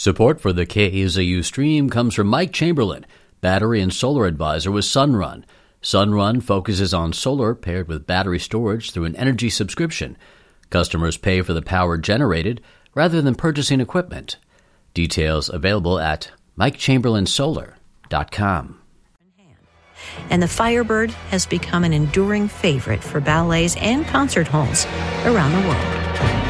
Support for the KZU stream comes from Mike Chamberlain, battery and solar advisor with Sunrun. Sunrun focuses on solar paired with battery storage through an energy subscription. Customers pay for the power generated rather than purchasing equipment. Details available at MikeChamberlainSolar.com. And the Firebird has become an enduring favorite for ballets and concert halls around the world.